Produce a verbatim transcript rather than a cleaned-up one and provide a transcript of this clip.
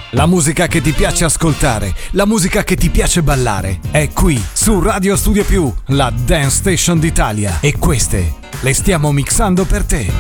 La musica che ti piace ascoltare, la musica che ti piace ballare, è qui su Radio Studio Più, la Dance Station d'Italia. E queste le stiamo mixando per te.